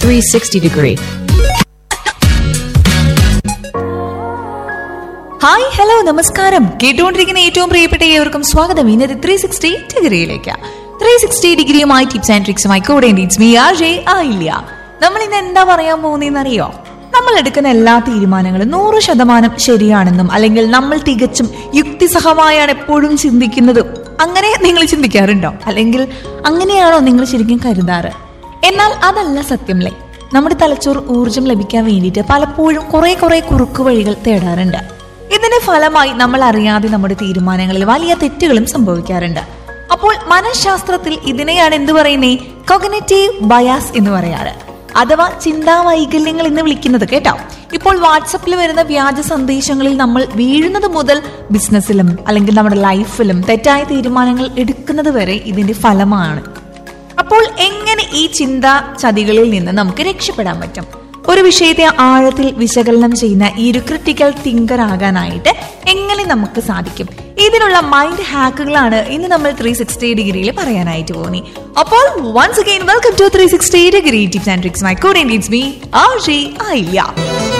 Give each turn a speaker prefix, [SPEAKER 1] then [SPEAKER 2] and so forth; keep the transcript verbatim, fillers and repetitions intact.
[SPEAKER 1] three sixty degree.
[SPEAKER 2] Hi hello നമസ്കാരം. കേട്ടുകൊണ്ടിരിക്കുന്ന ഏറ്റവും പ്രിയപ്പെട്ട ഏവർക്കും സ്വാഗതം ഇന്നത്തെ three sixty ഡിഗ്രിയിലേക്ക്. Three sixty ഡിഗ്രിയുമായി tips and ട്രിക്സുമായി കൂടെ മീ ആർജെ ആയില്ല. നമ്മൾ ഇന്ന് എന്താ പറയാൻ പോകുന്നതെന്നറിയോ? നമ്മൾ എടുക്കുന്ന എല്ലാ തീരുമാനങ്ങളും നൂറ് ശതമാനം ശരിയാണെന്നും അല്ലെങ്കിൽ നമ്മൾ തികച്ചും യുക്തിസഹമായാണ് എപ്പോഴും ചിന്തിക്കുന്നത്. അങ്ങനെ നിങ്ങൾ ചിന്തിക്കാറുണ്ടോ? അല്ലെങ്കിൽ അങ്ങനെയാണോ നിങ്ങൾ ശരിക്കും കരുതാറ്? എന്നാൽ അതല്ല സത്യമല്ലേ. നമ്മുടെ തലച്ചോറ് ഊർജം ലഭിക്കാൻ വേണ്ടിയിട്ട് പലപ്പോഴും കുറെ കുറെ കുറുക്കു വഴികൾ തേടാറുണ്ട്. ഇതിന്റെ ഫലമായി നമ്മൾ അറിയാതെ നമ്മുടെ തീരുമാനങ്ങളിൽ വലിയ തെറ്റുകളും സംഭവിക്കാറുണ്ട്. അപ്പോൾ മനഃശാസ്ത്രത്തിൽ ഇതിനെയാണ് എന്ത് പറയുന്നേ? കോഗ്നിറ്റീവ് ബയാസ് എന്ന് പറയാറ്, അഥവാ ചിന്താ വൈകല്യങ്ങൾ എന്ന് വിളിക്കുന്നത് കേട്ടോ. ഇപ്പോൾ വാട്സപ്പിൽ വരുന്ന വ്യാജ സന്ദേശങ്ങളിൽ നമ്മൾ വീഴുന്നത് മുതൽ ബിസിനസ്സിലും അല്ലെങ്കിൽ നമ്മുടെ ലൈഫിലും തെറ്റായ തീരുമാനങ്ങൾ എടുക്കുന്നത് വരെ ഇതിന്റെ ഫലമാണ്. അപ്പോൾ എങ്ങനെ ഈ ചിന്താ ചതികളിൽ നിന്ന് നമുക്ക് രക്ഷപ്പെടാൻ പറ്റും? ഒരു വിഷയത്തെ ആഴത്തിൽ വിശകലനം ചെയ്യുന്ന ഈ ഒരു ക്രിട്ടിക്കൽ തിങ്കർ ആകാനായിട്ട് എങ്ങനെ നമുക്ക് സാധിക്കും? ഇതിനുള്ള മൈൻഡ് ഹാക്കുകളാണ് ഇന്ന് നമ്മൾ ത്രീ സിക്സ്റ്റി ഡിഗ്രിയിൽ പറയാനായിട്ട് പോകുന്നത്. അപ്പോൾ once again welcome to three sixty degree tips and tricks. My code me RJ ആയില്ല.